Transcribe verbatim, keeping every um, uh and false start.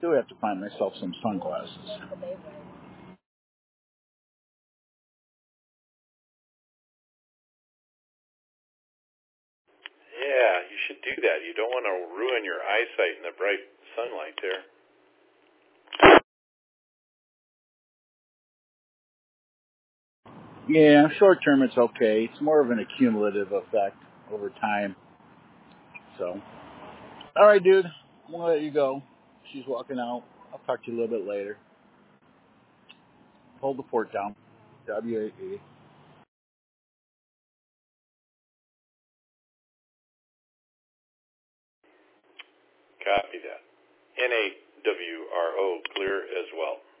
do have to find myself some sunglasses. Yeah, you should do that. You don't want to ruin your eyesight in the bright sunlight there. Yeah, short term it's okay. It's more of an accumulative effect over time. So, all right, dude. I'm going to let you go. She's walking out. I'll talk to you a little bit later. Hold the fort down. W A E. Copy that. N A W R O, clear as well.